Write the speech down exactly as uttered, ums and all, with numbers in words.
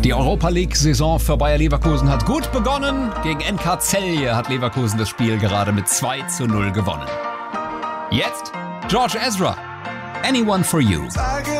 Die Europa League-Saison für Bayer Leverkusen hat gut begonnen. Gegen N K Celje hat Leverkusen das Spiel gerade mit zwei zu null gewonnen. Jetzt George Ezra. Anyone for You.